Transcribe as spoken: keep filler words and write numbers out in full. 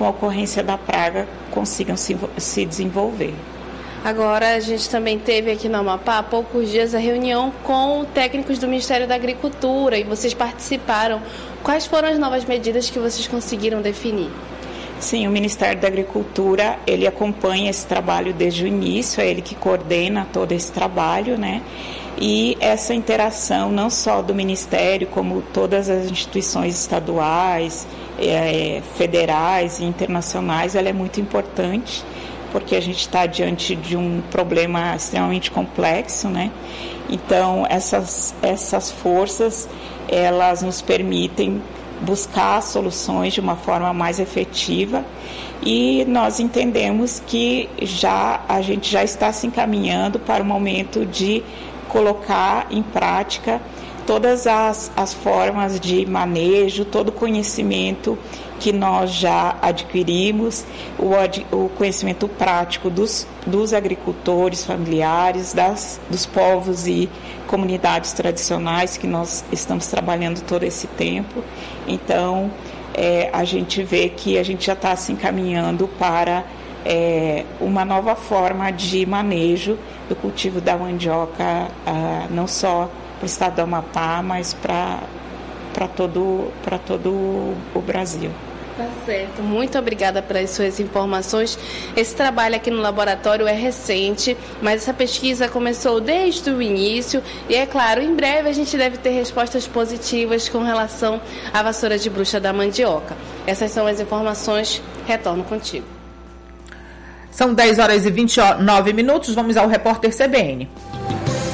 com a ocorrência da praga, consigam se, se desenvolver. Agora, a gente também teve aqui no Amapá, há poucos dias, a reunião com técnicos do Ministério da Agricultura e vocês participaram. Quais foram as novas medidas que vocês conseguiram definir? Sim, o Ministério da Agricultura, ele acompanha esse trabalho desde o início, é ele que coordena todo esse trabalho, né? E essa interação, não só do Ministério, como todas as instituições estaduais, é, federais e internacionais, ela é muito importante, porque a gente está diante de um problema extremamente complexo, né? Então, essas, essas forças, elas nos permitem buscar soluções de uma forma mais efetiva e nós entendemos que já, a gente já está se encaminhando para o momento de colocar em prática todas as, as formas de manejo, todo o conhecimento que nós já adquirimos, o, o conhecimento prático dos, dos agricultores familiares, das, dos povos e comunidades tradicionais que nós estamos trabalhando todo esse tempo. Então, é, a gente vê que a gente já está se encaminhando para é, uma nova forma de manejo do cultivo da mandioca, ah, não só para o estado do Amapá, mas para para todo, para todo o Brasil. Tá certo. Muito obrigada pelas suas informações. Esse trabalho aqui no laboratório é recente, mas essa pesquisa começou desde o início e, é claro, em breve a gente deve ter respostas positivas com relação à vassoura de bruxa da mandioca. Essas são as informações. Retorno contigo. São dez horas e vinte e nove minutos. Vamos ao repórter C B N.